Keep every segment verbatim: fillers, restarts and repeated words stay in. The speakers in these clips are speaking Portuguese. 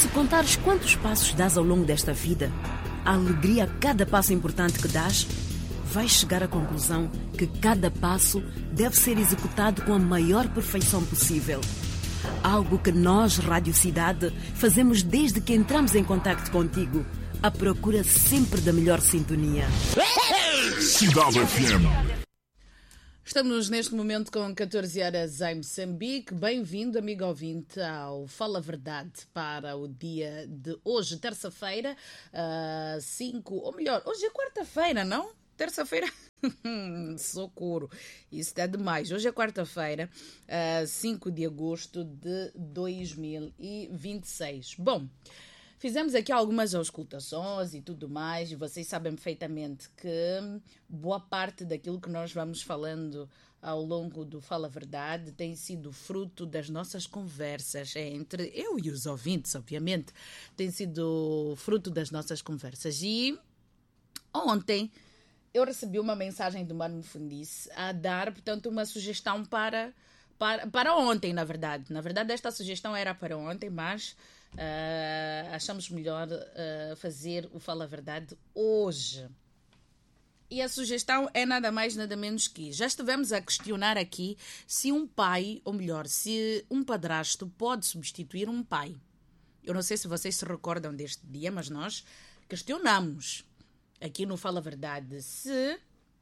Se contares quantos passos dás ao longo desta vida, a alegria a cada passo importante que dás, vais chegar à conclusão que cada passo deve ser executado com a maior perfeição possível. Algo que nós, Rádio Cidade, fazemos desde que entramos em contacto contigo, à procura sempre da melhor sintonia. Cidade F M. Estamos neste momento com catorze horas em Moçambique. Bem-vindo, amigo ouvinte, ao Fala Verdade para o dia de hoje, terça-feira, uh, cinco, ou melhor, hoje é quarta-feira, não? Terça-feira? Socorro, isso é demais. Hoje é quarta-feira, uh, cinco de agosto de dois mil e vinte e seis. Bom, fizemos aqui algumas auscultações e tudo mais, e vocês sabem perfeitamente que boa parte daquilo que nós vamos falando ao longo do Fala Verdade tem sido fruto das nossas conversas entre eu e os ouvintes, obviamente. Tem sido fruto das nossas conversas. E ontem eu recebi uma mensagem do Mano Fundice a dar, portanto, uma sugestão para, para, para ontem, na verdade. Na verdade, esta sugestão era para ontem, mas Uh, achamos melhor uh, fazer o Fala Verdade hoje. E a sugestão é nada mais, nada menos que já estivemos a questionar aqui se um pai, ou melhor, se um padrasto pode substituir um pai. Eu não sei se vocês se recordam deste dia, mas nós questionamos aqui no Fala Verdade se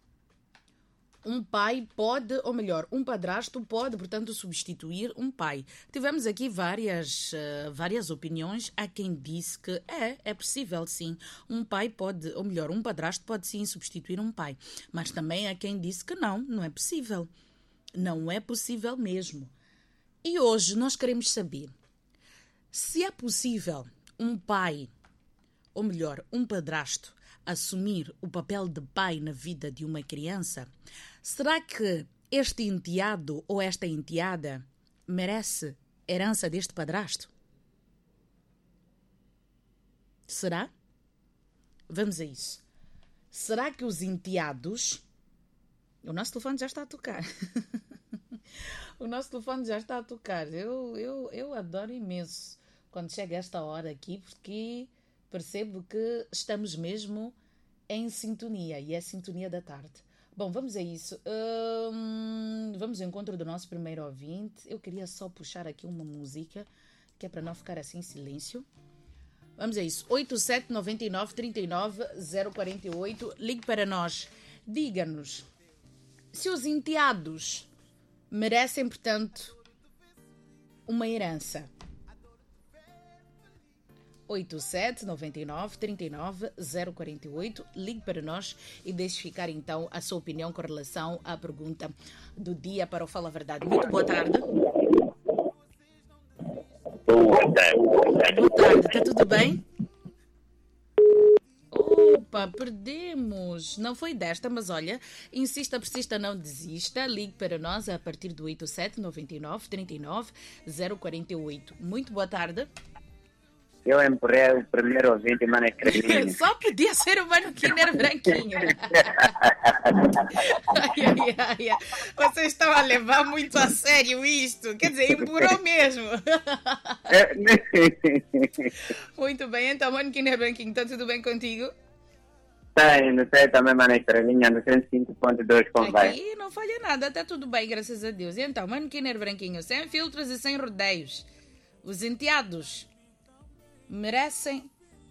um pai pode, ou melhor, um padrasto pode, portanto, substituir um pai. Tivemos aqui várias, uh, várias opiniões. Há quem disse que é, é possível sim. Um pai pode, ou melhor, um padrasto pode sim substituir um pai. Mas também há quem disse que não, não é possível. Não é possível mesmo. E hoje nós queremos saber se é possível um pai, ou melhor, um padrasto, assumir o papel de pai na vida de uma criança. Será que este enteado ou esta enteada merece herança deste padrasto? Será? Vamos a isso. Será que os enteados... O nosso telefone já está a tocar. O nosso telefone já está a tocar. Eu, eu, eu adoro imenso quando chega esta hora aqui, porque percebo que estamos mesmo em sintonia, e é a sintonia da tarde. Bom, vamos a isso. Hum, vamos ao encontro do nosso primeiro ouvinte. Eu queria só puxar aqui uma música, que é para não ficar assim em silêncio. Vamos a isso. oito sete nove nove, três nove zero quatro oito. Ligue para nós. Diga-nos se os enteados merecem, portanto, uma herança. oito sete nove nove, três nove zero quatro oito. Ligue para nós e deixe ficar então a sua opinião com relação à pergunta do dia para o Fala Verdade. Muito boa tarde. Boa tarde. Boa tarde, está tudo bem? Opa, perdemos. Não foi desta, mas olha, insista, persista, não desista. Ligue para nós a partir do oito sete nove nove, três nove zero quatro oito. Muito boa tarde. Eu empurrei o primeiro ouvinte, Mano Escrevinho. Só podia ser o Mano Kinder branquinho. ai, ai, ai, ai. Vocês estão a levar muito a sério isto. Quer dizer, empurrou mesmo. Muito bem, então, Mano Kinder branquinho, está tudo bem contigo? Está indo, está também, Mano Escrevinho, no cento e cinco ponto dois, como vai? Aqui não falha nada, está tudo bem, graças a Deus. E então, Mano Kinder branquinho, sem filtros e sem rodeios. Os enteados merecem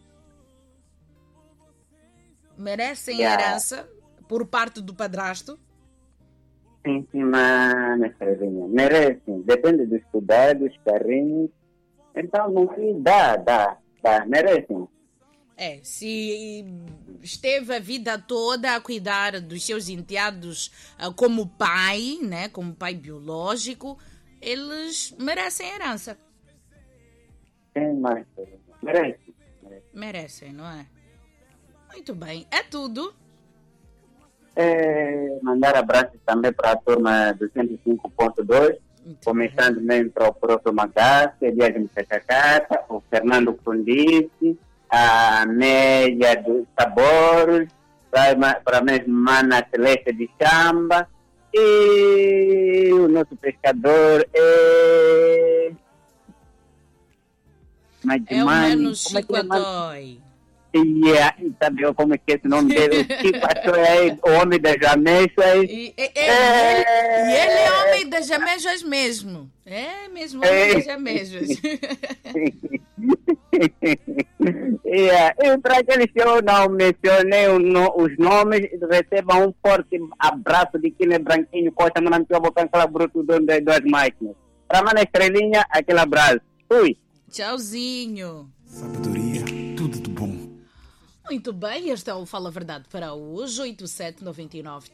merecem Yeah. herança por parte do padrasto? Sim, sim, Mano Escrevinho. Merecem, depende dos cuidados, carinhos. Então, não se dá, dá, dá, merecem. É, se esteve a vida toda a cuidar dos seus enteados uh, como pai, né, como pai biológico, eles merecem herança. Sim, Mano Escrevinho. Merece. merece. Merecem, não é? Muito bem. É tudo. É, mandar abraços também para a turma do cento e cinco ponto dois, Muito começando mesmo para o próprio Magasse, Elias Mtachacata, o Fernando Fundice, a Amélia dos Sabores, para, para mesmo Mana Celeste de Chamba, e o nosso pescador é Mas É o mano, Menos como é que Chico ele manda- Atoy. Yeah, sabe eu como é que é esse nome dele? O Chico Atoy é o homem das ameixas. E, e- e- ele, e ele é homem das ameijas mesmo. É mesmo, homem É. das ameijas. Yeah. E para aqueles que eu não mencionei o no- os nomes, recebam um forte abraço de quem é branquinho, costa, mas não tem aquela bruto das duas máquinas. Para a estrelinha, aquele abraço. Fui. Tchauzinho. Sabedoria, tudo de bom. Muito bem, este é o Fala Verdade para hoje, oito sete nove nove